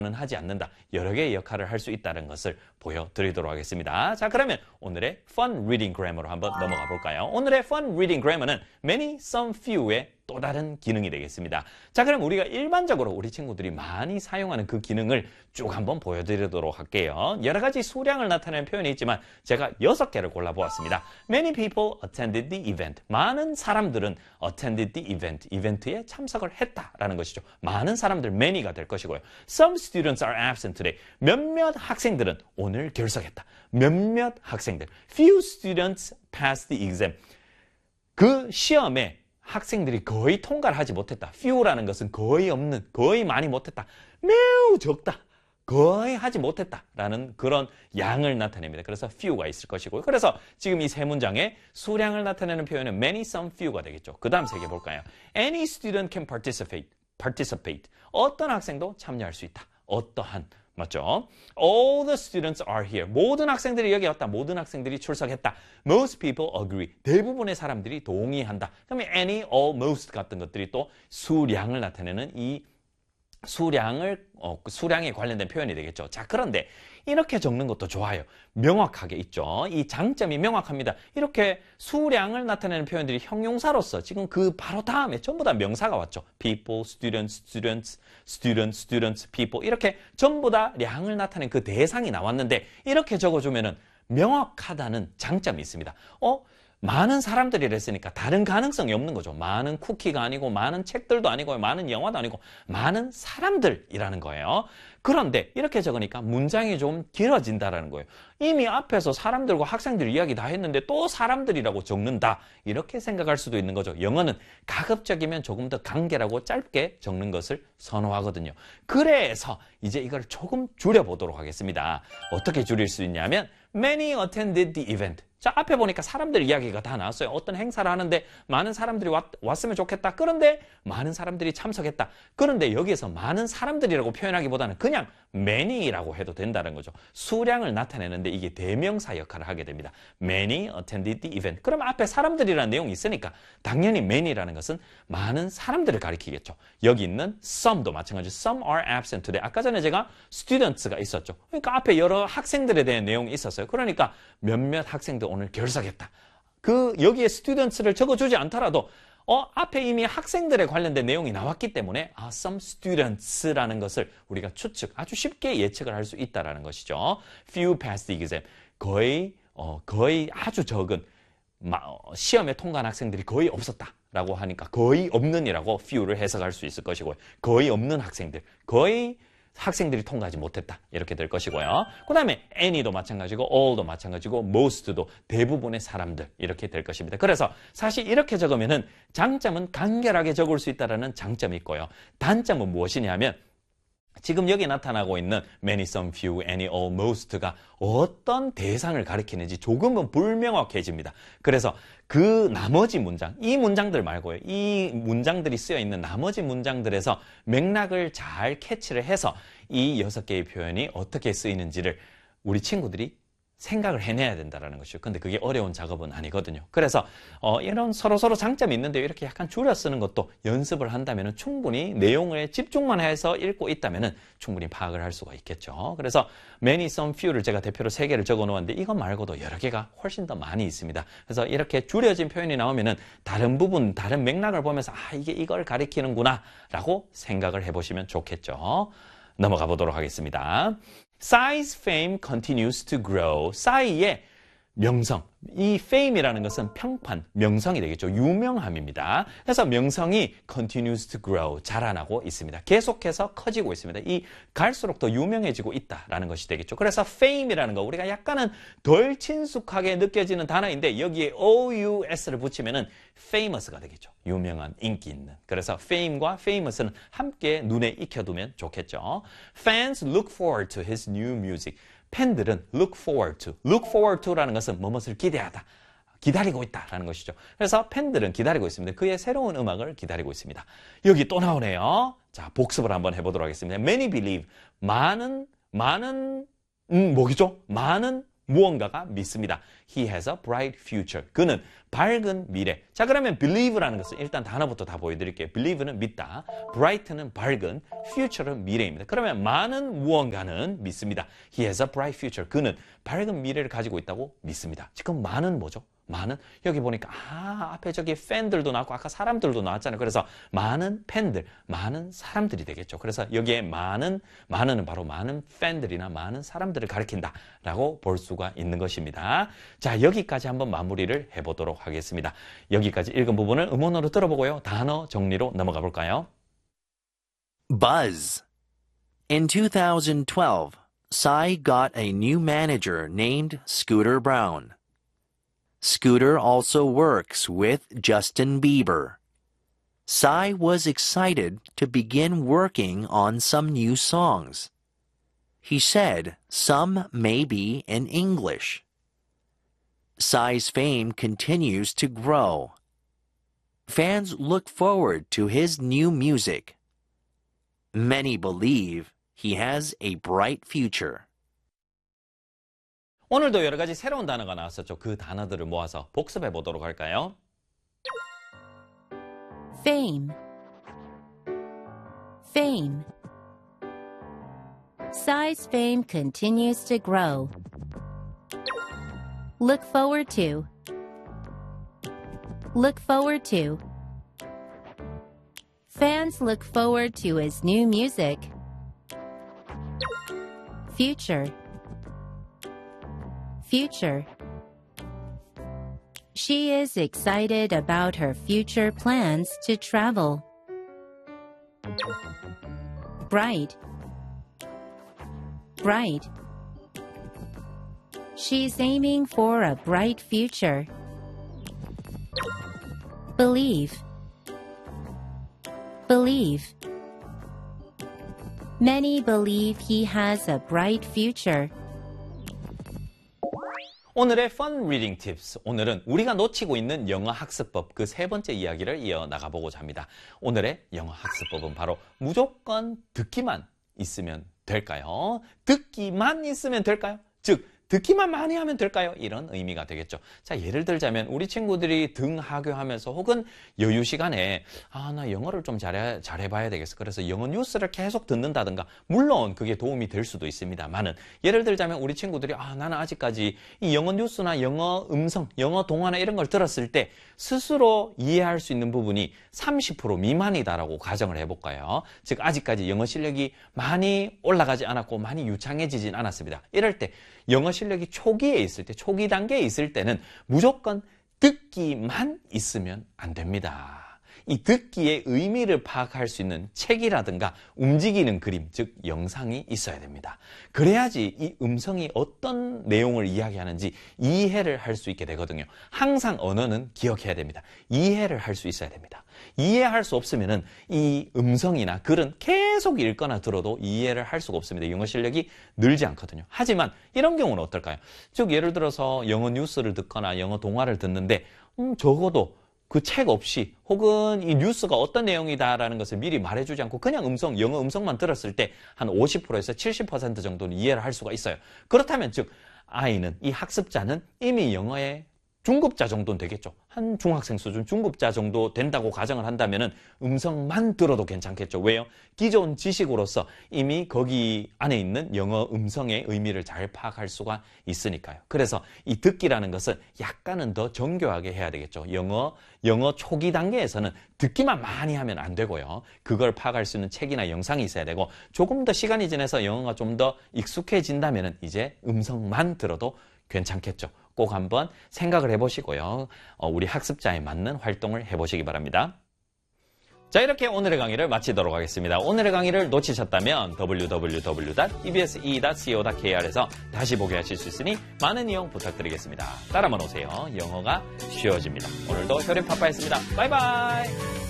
는 하지 않는다. 여러 개의 역할을 할 수 있다는 것을 보여드리도록 하겠습니다. 자, 그러면 오늘의 Fun Reading Grammar로 한번 넘어가 볼까요? 오늘의 Fun Reading Grammar는 many, some, few의 또 다른 기능이 되겠습니다. 자, 그럼 우리가 일반적으로 우리 친구들이 많이 사용하는 그 기능을 쭉 한번 보여드리도록 할게요. 여러 가지 수량을 나타내는 표현이 있지만 제가 6개를 골라보았습니다. Many people attended the event. 많은 사람들은 attended the event. 이벤트에 참석을 했다라는 것이죠. 많은 사람들, many가 될 것이고요. Some students are absent today. 몇몇 학생들은 오늘 결석했다. 몇몇 학생들. Few students passed the exam. 그 시험에 학생들이 거의 통과를 하지 못했다. few라는 것은 거의 없는, 거의 많이 못했다. 매우 적다. 거의 하지 못했다라는 그런 양을 나타냅니다. 그래서 few가 있을 것이고요. 그래서 지금 이 세 문장에 수량을 나타내는 표현은 many, some, few가 되겠죠. 그 다음 세 개 볼까요? Any student can participate. 어떤 학생도 참여할 수 있다. 어떠한. 맞죠? All the students are here. 모든 학생들이 여기 왔다. 모든 학생들이 출석했다. Most people agree. 대부분의 사람들이 동의한다. 그러면 any, all, most 같은 것들이 또 수량을 나타내는 이 수량에 관련된 표현이 되겠죠. 자, 그런데 이렇게 적는 것도 좋아요. 명확하게 있죠. 이 장점이 명확합니다. 이렇게 수량을 나타내는 표현들이 형용사로서 지금 그 바로 다음에 전부 다 명사가 왔죠. people, students, students, students, students, people 이렇게 전부 다 량을 나타낸 그 대상이 나왔는데 이렇게 적어주면은 명확하다는 장점이 있습니다. 많은 사람들이 했으니까 다른 가능성이 없는 거죠. 많은 쿠키가 아니고 많은 책들도 아니고 많은 영화도 아니고 많은 사람들이라는 거예요. 그런데 이렇게 적으니까 문장이 좀 길어진다라는 거예요. 이미 앞에서 사람들과 학생들 이야기 다 했는데 또 사람들이라고 적는다. 이렇게 생각할 수도 있는 거죠. 영어는 가급적이면 조금 더 간결하고 짧게 적는 것을 선호하거든요. 그래서 이제 이걸 조금 줄여보도록 하겠습니다. 어떻게 줄일 수 있냐면 Many attended the event. 자, 앞에 보니까 사람들 이야기가 다 나왔어요. 어떤 행사를 하는데 많은 사람들이 왔으면 좋겠다. 그런데 많은 사람들이 참석했다. 그런데 여기에서 많은 사람들이라고 표현하기보다는 그냥 many라고 해도 된다는 거죠. 수량을 나타내는데 이게 대명사 역할을 하게 됩니다. Many attended the event. 그럼 앞에 사람들이라는 내용이 있으니까 당연히 many라는 것은 많은 사람들을 가리키겠죠. 여기 있는 some도 마찬가지로 some are absent today. 아까 전에 제가 students가 있었죠. 그러니까 앞에 여러 학생들에 대한 내용이 있었어요. 그러니까 몇몇 학생들 오늘 결석했다. 여기에 students를 적어주지 않더라도 앞에 이미 학생들에 관련된 내용이 나왔기 때문에 some students라는 것을 우리가 아주 쉽게 예측을 할 수 있다는 것이죠. Few passed the exam. 거의 아주 적은 시험에 통과한 학생들이 거의 없었다라고 하니까 거의 없는이라고 few를 해석할 수 있을 것이고요. 거의 없는 학생들, 거의 학생들이 통과하지 못했다. 이렇게 될 것이고요. 그 다음에 any도 마찬가지고 all도 마찬가지고 most도 대부분의 사람들 이렇게 될 것입니다. 그래서 사실 이렇게 적으면은 장점은 간결하게 적을 수 있다는 장점이 있고요. 단점은 무엇이냐면 지금 여기 나타나고 있는 many, some, few, any, all, most가 어떤 대상을 가리키는지 조금은 불명확해집니다. 그래서 그 나머지 문장, 이 문장들 말고요. 이 문장들이 쓰여 있는 나머지 문장들에서 맥락을 잘 캐치를 해서 이 6개의 표현이 어떻게 쓰이는지를 우리 친구들이 생각을 해내야 된다는 것이죠. 근데 그게 어려운 작업은 아니거든요. 그래서 이런 서로 장점이 있는데 이렇게 약간 줄여 쓰는 것도 연습을 한다면 충분히 내용에 집중만 해서 읽고 있다면 충분히 파악을 할 수가 있겠죠. 그래서 many, some, few를 제가 대표로 3개를 적어 놓았는데 이것 말고도 여러 개가 훨씬 더 많이 있습니다. 그래서 이렇게 줄여진 표현이 나오면은 다른 부분, 다른 맥락을 보면서 이게 이걸 가리키는구나 라고 생각을 해보시면 좋겠죠. 넘어가 보도록 하겠습니다. Psy's fame continues to grow. Psy의 명성, 이 fame이라는 것은 평판, 명성이 되겠죠. 유명함입니다. 그래서 명성이 continues to grow, 자라나고 있습니다. 계속해서 커지고 있습니다. 이 갈수록 더 유명해지고 있다라는 것이 되겠죠. 그래서 fame이라는 거 우리가 약간은 덜 친숙하게 느껴지는 단어인데 여기에 OUS를 붙이면은 famous가 되겠죠. 유명한, 인기 있는. 그래서 fame과 famous는 함께 눈에 익혀두면 좋겠죠. Fans look forward to his new music. 팬들은 look forward to라는 것은 무엇을 기대하다, 기다리고 있다라는 것이죠. 그래서 팬들은 기다리고 있습니다. 그의 새로운 음악을 기다리고 있습니다. 여기 또 나오네요. 자, 복습을 한번 해보도록 하겠습니다. Many believe, 많은 뭐겠죠? 많은 무언가가 믿습니다. He has a bright future. 그는 밝은 미래. 자, 그러면 believe라는 것은 일단 단어부터 다 보여드릴게요. believe는 믿다, bright는 밝은, future는 미래입니다. 그러면 많은 무언가는 믿습니다. He has a bright future. 그는 밝은 미래를 가지고 있다고 믿습니다. 지금 많은 뭐죠? 많은, 여기 보니까 앞에 저기 팬들도 나왔고 아까 사람들도 나왔잖아요. 그래서 많은 팬들, 많은 사람들이 되겠죠. 그래서 여기에 많은은 바로 많은 팬들이나 많은 사람들을 가리킨다라고 볼 수가 있는 것입니다. 자, 여기까지 한번 마무리를 해보도록 하겠습니다. 여기까지 읽은 부분을 음원으로 들어보고요. 단어 정리로 넘어가 볼까요? Buzz. In 2012, Psy got a new manager named Scooter Brown. Scooter also works with Justin Bieber. Psy was excited to begin working on some new songs. He said some may be in English. Psy's fame continues to grow. Fans look forward to his new music. Many believe he has a bright future. 오늘도 여러 가지 새로운 단어가 나왔었죠. 그 단어들을 모아서 복습해 보도록 할까요? Fame. Fame. Psy's fame continues to grow. Look forward to. Look forward to. Fans look forward to his new music. Future. Future. She is excited about her future plans to travel. Bright. Bright. She's aiming for a bright future. Believe. Believe. Many believe he has a bright future. 오늘의 Fun Reading Tips. 오늘은 우리가 놓치고 있는 영어 학습법 그 세 번째 이야기를 이어나가보고자 합니다. 오늘의 영어 학습법은 바로 무조건 듣기만 있으면 될까요? 듣기만 있으면 될까요? 즉, 듣기만 많이 하면 될까요? 이런 의미가 되겠죠. 자, 예를 들자면 우리 친구들이 등하교하면서 혹은 여유 시간에 나 영어를 좀 잘해봐야 되겠어. 그래서 영어 뉴스를 계속 듣는다든가 물론 그게 도움이 될 수도 있습니다만은 예를 들자면 우리 친구들이 나는 아직까지 이 영어 뉴스나 영어 음성, 영어 동화나 이런 걸 들었을 때 스스로 이해할 수 있는 부분이 30% 미만이다라고 가정을 해볼까요? 즉 아직까지 영어 실력이 많이 올라가지 않았고 많이 유창해지진 않았습니다. 이럴 때 영어 실력이 초기에 있을 때, 초기 단계에 있을 때는 무조건 듣기만 있으면 안 됩니다. 이 듣기의 의미를 파악할 수 있는 책이라든가 움직이는 그림, 즉 영상이 있어야 됩니다. 그래야지 이 음성이 어떤 내용을 이야기하는지 이해를 할 수 있게 되거든요. 항상 언어는 기억해야 됩니다. 이해를 할 수 있어야 됩니다. 이해할 수 없으면은 이 음성이나 글은 계속 읽거나 들어도 이해를 할 수가 없습니다. 영어 실력이 늘지 않거든요. 하지만 이런 경우는 어떨까요? 즉 예를 들어서 영어 뉴스를 듣거나 영어 동화를 듣는데 적어도 그 책 없이 혹은 이 뉴스가 어떤 내용이다라는 것을 미리 말해주지 않고 그냥 영어 음성만 들었을 때 한 50%에서 70% 정도는 이해를 할 수가 있어요. 그렇다면 즉 아이는, 이 학습자는 이미 영어의 중급자 정도는 되겠죠. 한 중학생 수준, 중급자 정도 된다고 가정을 한다면 음성만 들어도 괜찮겠죠. 왜요? 기존 지식으로서 이미 거기 안에 있는 영어 음성의 의미를 잘 파악할 수가 있으니까요. 그래서 이 듣기라는 것은 약간은 더 정교하게 해야 되겠죠. 영어 초기 단계에서는 듣기만 많이 하면 안 되고요. 그걸 파악할 수 있는 책이나 영상이 있어야 되고 조금 더 시간이 지나서 영어가 좀 더 익숙해진다면 이제 음성만 들어도 괜찮겠죠. 꼭 한번 생각을 해보시고요. 우리 학습자에 맞는 활동을 해보시기 바랍니다. 자, 이렇게 오늘의 강의를 마치도록 하겠습니다. 오늘의 강의를 놓치셨다면 www.ebse.co.kr에서 다시 보게 하실 수 있으니 많은 이용 부탁드리겠습니다. 따라만 오세요. 영어가 쉬워집니다. 오늘도 효림파파였습니다. 바이바이.